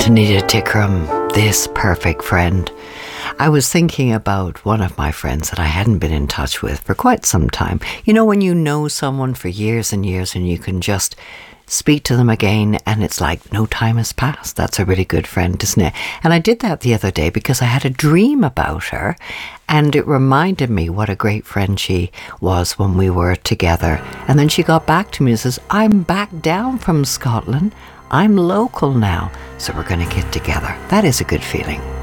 Tanita Tikram, this perfect friend. I was thinking about one of my friends that I hadn't been in touch with for quite some time. You know, when you know someone for years and years and you can just speak to them again and it's like no time has passed. That's a really good friend, isn't it? And I did that the other day because I had a dream about her and it reminded me what a great friend she was when we were together. And then she got back to me and says, I'm back down from Scotland. I'm local now, so we're going to get together. That is a good feeling.